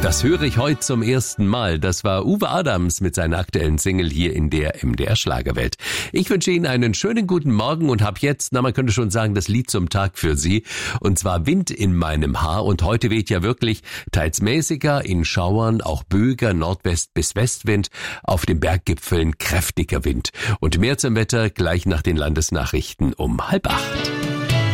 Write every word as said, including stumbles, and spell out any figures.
Das höre ich heute zum ersten Mal. Das war Uwe Adams mit seiner aktuellen Single hier in der M D R Schlagerwelt. Ich wünsche Ihnen einen schönen guten Morgen und habe jetzt, na man könnte schon sagen, das Lied zum Tag für Sie. Und zwar Wind in meinem Haar. Und heute weht ja wirklich teils mäßiger, in Schauern, auch böiger Nordwest- bis Westwind, auf den Berggipfeln kräftiger Wind. Und mehr zum Wetter gleich nach den Landesnachrichten um halb acht.